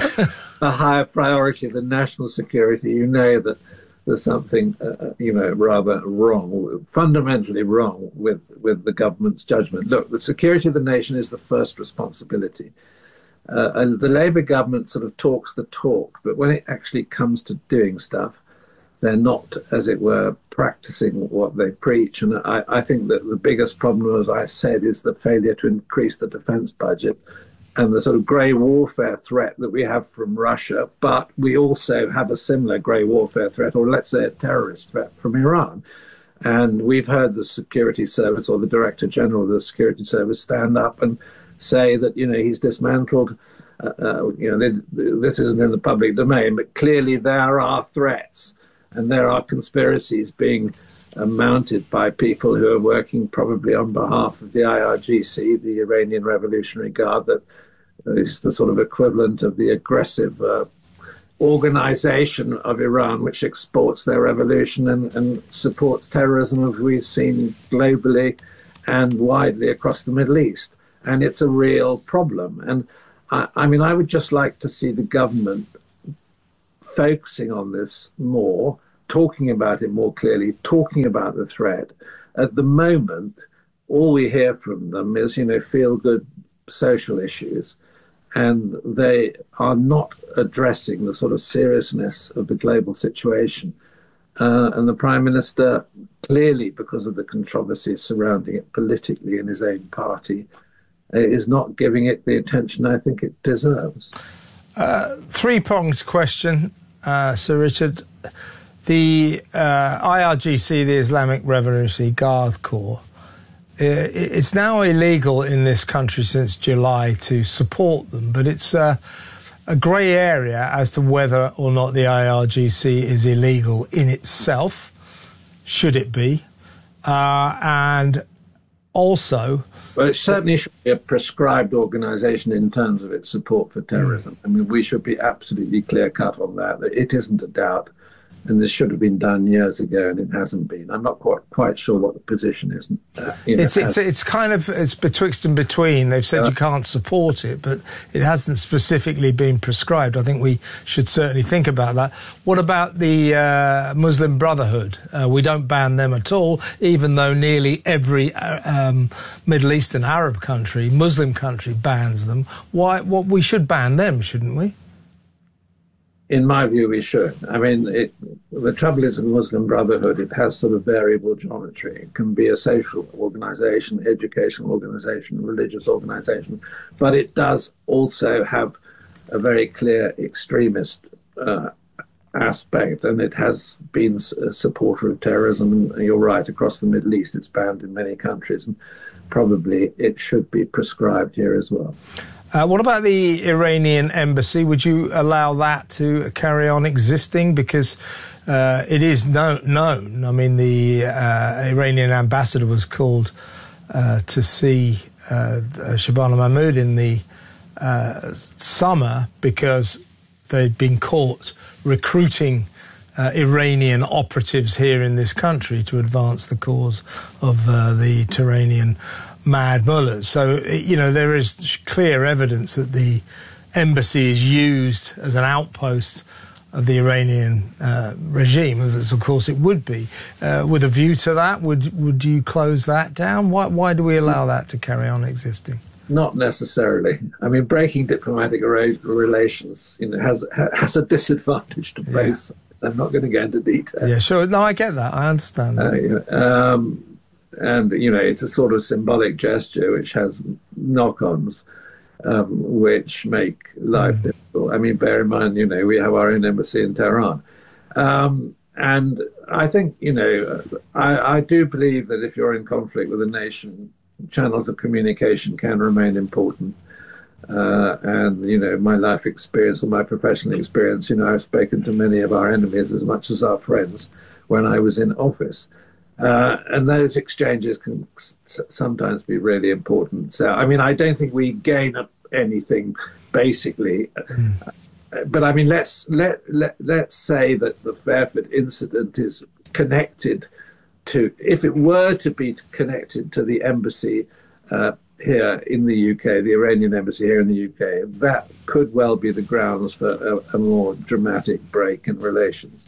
a higher priority than national security, you know that there's something, uh, you know, rather wrong, fundamentally wrong with, with the government's judgment. Look, the security of the nation is the first responsibility. Uh, and the Labour government sort of talks the talk, but when it actually comes to doing stuff, they're not, as it were, practicing what they preach. And I, I think that the biggest problem, as I said, is the failure to increase the defence budget and the sort of grey warfare threat that we have from Russia. But we also have a similar grey warfare threat, or let's say a terrorist threat, from Iran. And we've heard the Security Service, or the Director General of the Security Service, stand up and say that, you know, he's dismantled, uh, uh, you know, this, this isn't in the public domain, but clearly there are threats and there are conspiracies being uh, mounted by people who are working probably on behalf of the I R G C, the Iranian Revolutionary Guard, that is the sort of equivalent of the aggressive uh, organization of Iran, which exports their revolution and, and supports terrorism, as we've seen globally and widely across the Middle East. And it's a real problem. And I, I mean, I would just like to see the government focusing on this more, talking about it more clearly, talking about the threat. At the moment, all we hear from them is, you know, feel-good social issues, and they are not addressing the sort of seriousness of the global situation. Uh, and the Prime Minister, clearly because of the controversies surrounding it politically in his own party, uh, is not giving it the attention I think it deserves. Uh, three-pronged question, uh, Sir Richard. The uh, I R G C, the Islamic Revolutionary Guard Corps, uh, it's now illegal in this country since July to support them, but it's uh, a grey area as to whether or not the I R G C is illegal in itself, should it be, uh, and also... Well, it certainly should be a prescribed organisation in terms of its support for terrorism. I mean, we should be absolutely clear-cut on that, that it isn't a doubt, and this should have been done years ago, and it hasn't been. I'm not quite quite sure what the position is. Uh, you know, it's it's as, it's kind of it's betwixt and between. They've said uh, you can't support it, but it hasn't specifically been prescribed. I think we should certainly think about that. What about the uh, Muslim Brotherhood? Uh, we don't ban them at all, even though nearly every uh, um, Middle Eastern Arab country, Muslim country, bans them. Why? What we should ban them, shouldn't we? In my view, we should. I mean, it, the trouble is with Muslim Brotherhood, it has sort of variable geometry. It can be a social organisation, educational organisation, religious organisation, but it does also have a very clear extremist uh, aspect, and it has been a supporter of terrorism. And you're right, across the Middle East, it's banned in many countries, and probably it should be prescribed here as well. Uh, what about the Iranian embassy? Would you allow that to carry on existing? Because uh, it is no, known. I mean, the uh, Iranian ambassador was called uh, to see uh, Shabana Mahmood in the uh, summer because they'd been caught recruiting uh, Iranian operatives here in this country to advance the cause of uh, the Turanian mad mullahs. So, you know, there is clear evidence that the embassy is used as an outpost of the Iranian uh, regime, as of course it would be. Uh, with a view to that, would would you close that down? Why, why do we allow that to carry on existing? Not necessarily. I mean, breaking diplomatic relations, you know, has has a disadvantage to both. Yeah. I'm not going to go into detail. Yeah, sure. No, I get that. I understand that. Uh, you know, um, And, you know, it's a sort of symbolic gesture which has knock-ons um, which make life mm. difficult. I mean, bear in mind, you know, we have our own embassy in Tehran. Um, and I think, you know, I, I do believe that if you're in conflict with a nation, channels of communication can remain important. Uh, and, you know, my life experience or my professional experience, you know, I've spoken to many of our enemies as much as our friends when I was in office. Uh, and those exchanges can s sometimes be really important. So, I mean, I don't think we gain anything, basically. Mm. Uh, but, I mean, let's, let, let, let's say that the Fairford incident is connected to, if it were to be connected to the embassy uh, here in the U K, the Iranian embassy here in the U K, that could well be the grounds for a, a more dramatic break in relations.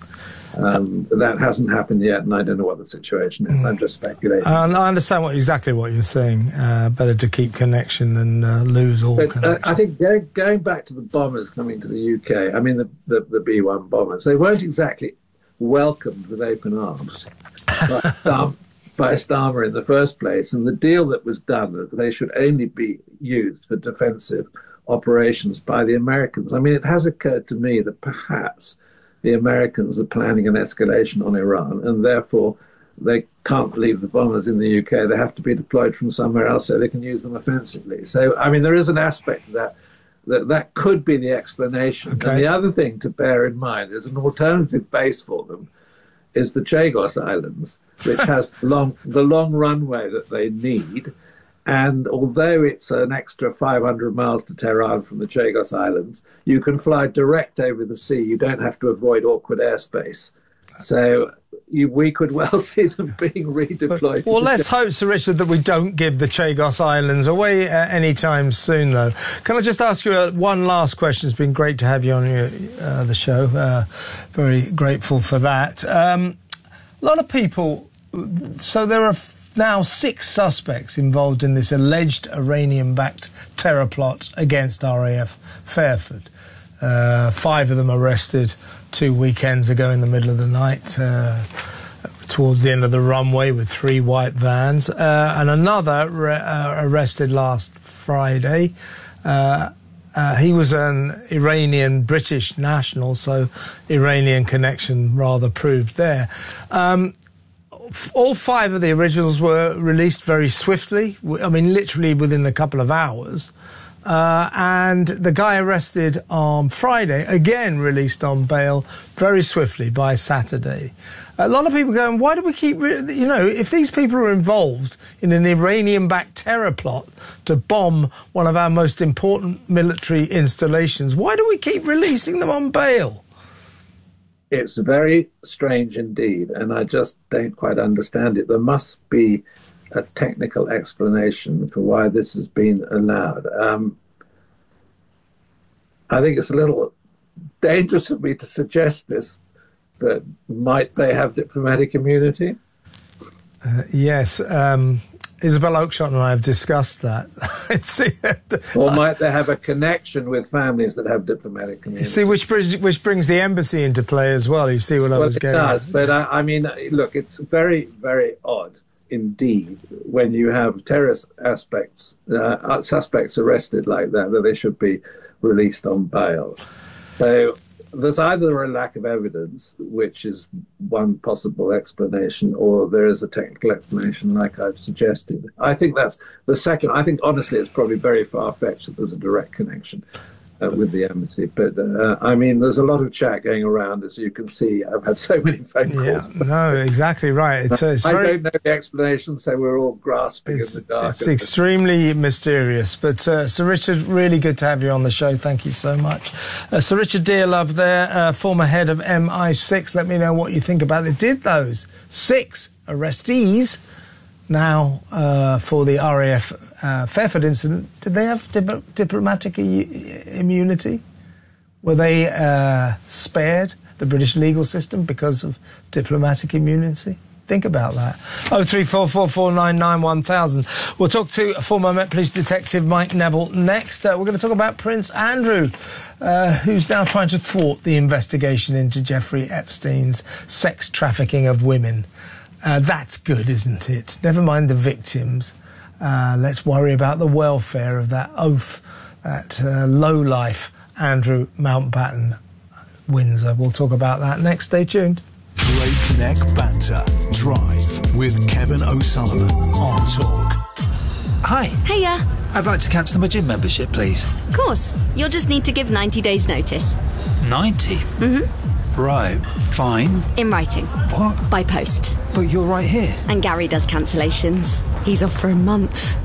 Um, that hasn't happened yet, and I don't know what the situation is. I'm just speculating. Uh, I understand what, exactly what you're saying. Uh, better to keep connection than uh, lose all but, connection. Uh, I think going, going back to the bombers coming to the U K, I mean the, the, the B one bombers, they weren't exactly welcomed with open arms by, Starmer, by Starmer in the first place. And the deal that was done, that they should only be used for defensive operations by the Americans. I mean, it has occurred to me that perhaps the Americans are planning an escalation on Iran, and therefore they can't leave the bombers in the U K. They have to be deployed from somewhere else so they can use them offensively. So, I mean, there is an aspect of that that, that could be the explanation. Okay. And the other thing to bear in mind is an alternative base for them is the Chagos Islands, which has long, the long runway that they need. And although it's an extra five hundred miles to Tehran from the Chagos Islands, you can fly direct over the sea. You don't have to avoid awkward airspace. So you, we could well see them being redeployed. Well, let's hope, Sir Richard, that we don't give the Chagos Islands away uh, anytime soon, though. Can I just ask you uh, one last question? It's been great to have you on your, uh, the show. Uh, very grateful for that. Um, a lot of people... So there are... now six suspects involved in this alleged Iranian-backed terror plot against R A F Fairford. Uh, five of them arrested two weekends ago in the middle of the night, uh, towards the end of the runway with three white vans, uh, and another re- uh, arrested last Friday. Uh, uh, he was an Iranian-British national, so Iranian connection rather proved there. Um, All five of the originals were released very swiftly, I mean, literally within a couple of hours. Uh, and the guy arrested on Friday, again released on bail very swiftly by Saturday. A lot of people going, why do we keep, re- you know, if these people are involved in an Iranian-backed terror plot to bomb one of our most important military installations, why do we keep releasing them on bail? It's very strange indeed, and I just don't quite understand it. There must be a technical explanation for why this has been allowed. Um, I think it's a little dangerous of me to suggest this, but might they have diplomatic immunity? Uh, yes. Um, Isabel Oakeshott and I have discussed that. Or might they have a connection with families that have diplomatic community? See, which brings, which brings the embassy into play as well. You see what well, I was it getting does, at. But I, I mean, look, it's very, very odd indeed when you have terrorist aspects, uh, suspects arrested like that, that they should be released on bail. So there's either a lack of evidence, which is one possible explanation, or there is a technical explanation like I've suggested. I think that's the second. I think, honestly, it's probably very far-fetched that there's a direct connection uh, with the embassy. But, uh, I mean, there's a lot of chat going around, as you can see. I've had so many phone calls. Yeah, no, exactly right. It's, uh, it's I very... don't know the explanation, so we're all grasping It's, in the dark. it's extremely mysterious. But, uh, Sir Richard, really good to have you on the show. Thank you so much. Uh, Sir Richard Dearlove there, uh, former head of M I six. Let me know what you think about it. Did those six arrestees now uh, for the R A F uh, Fairford incident, did they have dip- diplomatic I- immunity? Were they uh, spared the British legal system because of diplomatic immunity? Think about that. oh three four four four nine nine one thousand. We'll talk to former Met Police Detective Mike Neville next. Uh, we're going to talk about Prince Andrew, uh, who's now trying to thwart the investigation into Jeffrey Epstein's sex trafficking of women. Uh, that's good, isn't it? Never mind the victims. Uh, let's worry about the welfare of that oaf, that uh, lowlife Andrew Mountbatten Windsor. We'll talk about that next. Stay tuned. Breakneck Banter. Drive with Kevin O'Sullivan on Talk. Hi. Hiya. I'd like to cancel my gym membership, please. Of course. You'll just need to give ninety days notice. ninety? Mm-hmm. Right. Fine. In writing. What? By post. But you're right here. And Gary does cancellations. He's off for a month.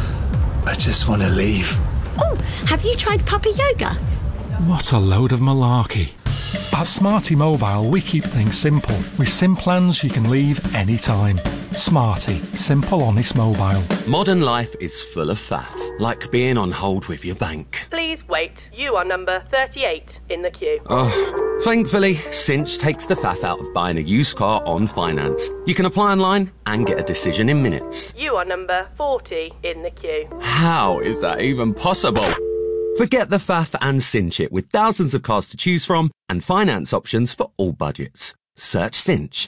I just want to leave. Oh, have you tried puppy yoga? What a load of malarkey. At Smarty Mobile, we keep things simple. With SIM plans you can leave anytime. Smarty, simple, honest mobile. Modern life is full of faff, like being on hold with your bank. Please wait. You are number thirty-eight in the queue. Oh, thankfully, Cinch takes the faff out of buying a used car on finance. You can apply online and get a decision in minutes. You are number forty in the queue. How is that even possible? Forget the faff and Cinch it with thousands of cars to choose from and finance options for all budgets. Search Cinch.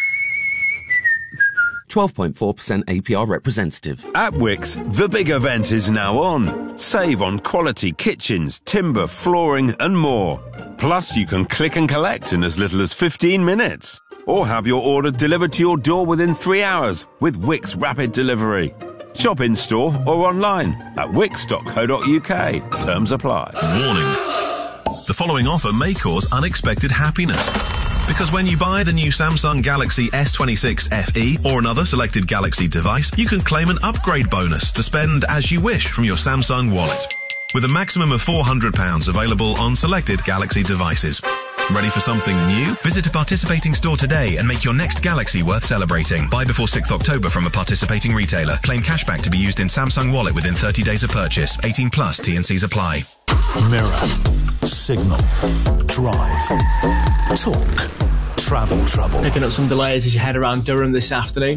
twelve point four percent A P R representative. At Wickes, the big event is now on. Save on quality kitchens, timber, flooring and more. Plus, you can click and collect in as little as fifteen minutes. Or have your order delivered to your door within three hours with Wickes Rapid Delivery. Shop in store or online at wickes dot co dot uk. Terms apply. Warning. The following offer may cause unexpected happiness. Because when you buy the new Samsung Galaxy S twenty-six F E or another selected Galaxy device, you can claim an upgrade bonus to spend as you wish from your Samsung wallet. With a maximum of four hundred pounds available on selected Galaxy devices. Ready for something new? Visit a participating store today and make your next Galaxy worth celebrating. Buy before sixth of October from a participating retailer. Claim cashback to be used in Samsung Wallet within thirty days of purchase. eighteen plus, T and C's apply. Mirror, Signal, Drive, Talk, Travel Trouble. Picking up some delays as you head around Durham this afternoon.